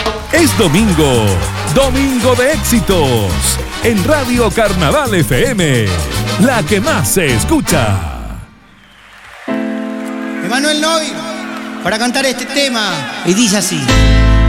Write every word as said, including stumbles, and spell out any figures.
Es domingo, domingo de éxitos, en Radio Carnaval F M, la que más se escucha. Emanuel Novi, para cantar este tema, y dice así.